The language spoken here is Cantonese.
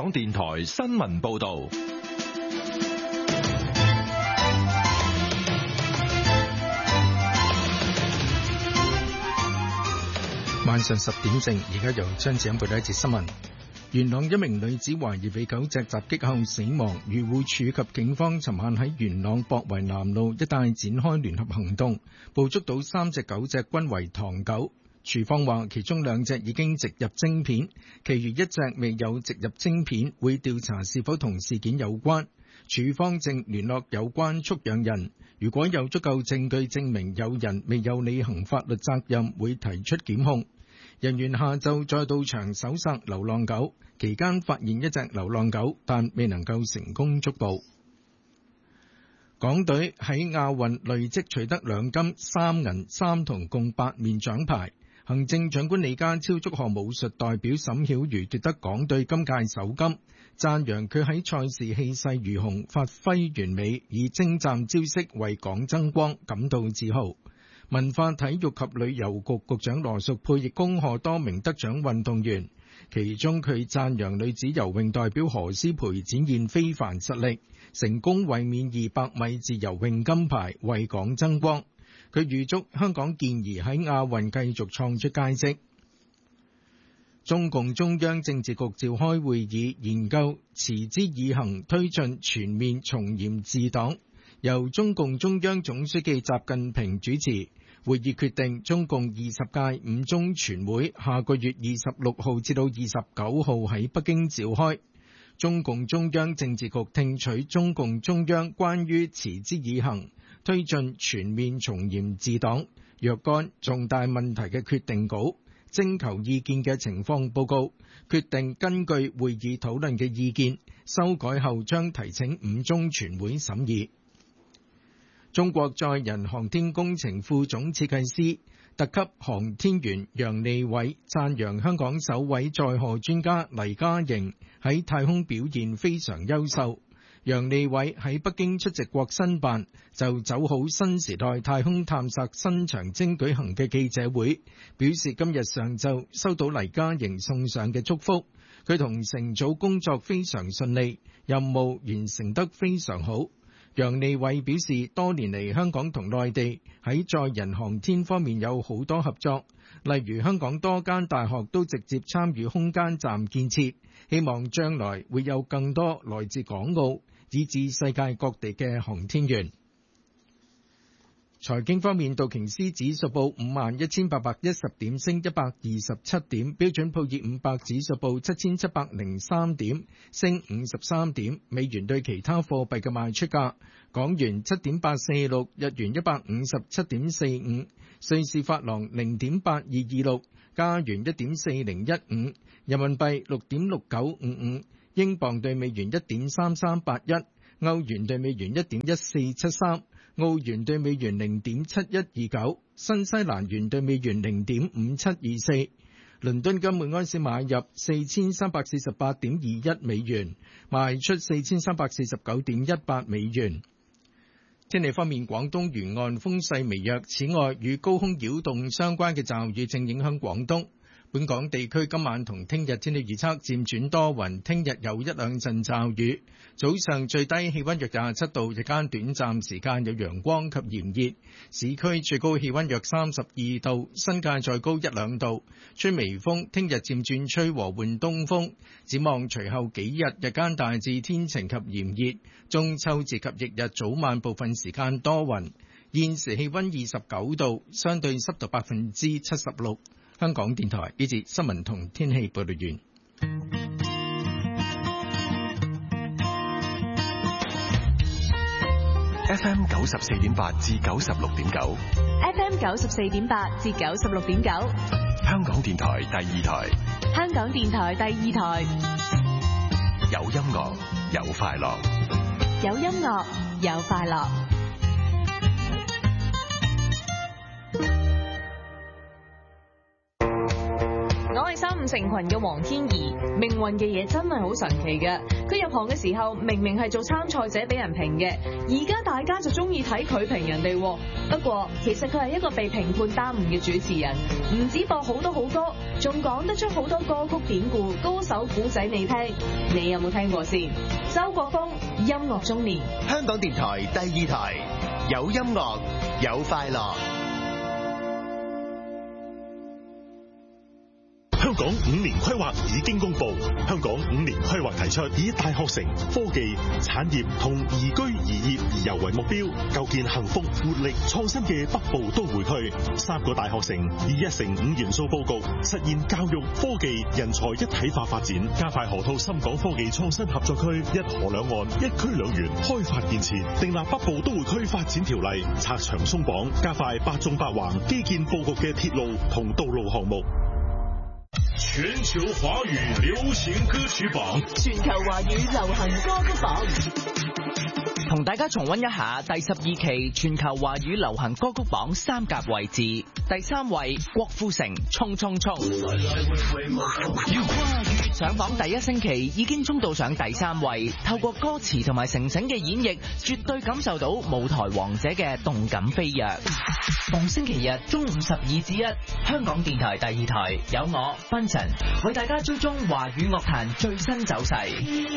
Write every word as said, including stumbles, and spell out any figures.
港電台新聞報道。 晚上十點正，而家由張子欣報道一節新聞。元朗一名女子懷疑被狗隻襲擊後死亡，漁護署及警方尋晚喺元朗博圍南路一帶展開聯合行動，捕捉到三隻狗隻均為唐狗。署方話，其中兩隻已經植入晶片，其餘一隻未有植入晶片，會調查是否同事件有關。署方正聯絡有關畜養人，如果有足夠證據證明有人未有履行法律責任，會提出檢控。人員下晝再到場搜索流浪狗，期間發現一隻流浪狗，但未能夠成功捉捕。港隊喺亞運累積取得兩金三銀三銅共八面獎牌。行政長官李家超祝賀武術代表沈曉瑜奪得港隊今屆首金，讚揚佢喺賽事氣勢如虹，發揮完美，以精湛招式為港爭光，感到自豪。文化體育及旅遊局局長羅淑佩亦恭賀多名得獎運動員，其中佢讚揚女子游泳代表何詩蓓展現非凡實力，成功衛冕二百米自由泳金牌，為港爭光。佢預祝香港健兒喺亞運繼續創出佳績。中共中央政治局召開會議，研究持之以恆推進全面從嚴治黨，由中共中央總書記習近平主持。會議決定，中共二十屆五中全會下個月二十六號至到二十九號喺北京召開。中共中央政治局聽取中共中央關於持之以恆推進全面從嚴治黨若干重大問題嘅決定稿，徵求意見嘅情況報告，決定根據會議討論嘅意見，修改後將提請五中全會審議。中國載人航天工程副總設計師、特級航天員楊利偉讚揚香港首位載荷專家黎嘉瑩喺太空表現非常優秀。楊利偉喺北京出席國新辦就走好新時代太空探索新長征舉行嘅記者會，表示今日上晝收到黎嘉瑩送上嘅祝福，佢同乘組工作非常順利，任務完成得非常好。楊利偉表示，多年嚟香港同內地喺載人航天方面有好多合作，例如香港多間大學都直接參與空間站建設，希望將來會有更多來自港澳以至世界各地嘅航天員。財經方面，道瓊斯指數報五萬一千八百一十點，升一百二十七點；標準普爾五百指數報七千七百零三點，升五十三點。美元對其他貨幣嘅賣出價：港元七點八四六，日元一百五十七點四五，瑞士法郎零點八二二六，加元一點四零一五，人民幣六點六九五五，英鎊對美元一點三三八一，歐元對美元一點一四七三。澳元對美元零點七一二九，新西蘭元對美元零點五七二四，倫敦金每盎司買入四千三百四十八點二一美元，賣出四千三百四十九點一八美元。天氣方面，廣東沿岸風勢微弱，此外與高空擾動相關嘅驟雨正影響廣東。本港地區今晚同聽日天氣預測漸轉多雲，聽日有一兩陣驟雨。早上最低氣溫約廿七度，日間短暫時間有陽光及炎熱。市區最高氣溫約三十二度，新界再高一兩度。吹微風，聽日漸轉吹和緩東風。展望隨後幾日，日間大致天晴及炎熱。中秋節及翌日早晚部分時間多雲。現時氣溫二十九度，相對濕度百分之七十六。香港電台呢節新聞同天氣報道完。 F M 九十四點八至九十六點九 ，F M 九十四點八至九十六點九， 香港電台第二台， 香港電台第二台， 有音樂有快樂， 有音樂有快樂。 我係三五成群嘅黃天怡，命運嘅嘢真係好神奇嘅。佢入行嘅時候明明係做參賽者俾人評嘅，而家大家就中意睇佢評人哋。不過其實佢係一個被評判耽誤嘅主持人，唔止播好多好歌，仲講得出好多歌曲典故、歌手古仔你聽。你有冇聽過先？周國峰，音樂中年， 香港電台第二台，有音樂有快樂。 香港五年規劃已經公布，香港五年規劃提出以大學城、科技、產業同宜居宜業宜遊為目標，構建幸福、活力、創新嘅北部都會區。三個大學城以一城五元素佈局，實現教育、科技、人才一體化發展，加快河套深港科技創新合作區，一河兩岸、一區兩園開發建設，訂立北部都會區發展條例，拆牆鬆綁，加快八縱八橫基建佈局嘅鐵路同道路項目。 全球華語流行歌曲榜， 全球華語流行歌曲榜， 同大家重溫一下第十二期全球華語流行歌曲榜三甲位置。第三位郭富城，衝衝衝。上榜第一星期已經衝到上第三位，透過歌詞同埋城城嘅演繹，絕對感受到舞台王者嘅動感飛躍。逢星期日中午十二至一，香港電台第二台有我 Benson 為大家追蹤華語樂壇最新走勢。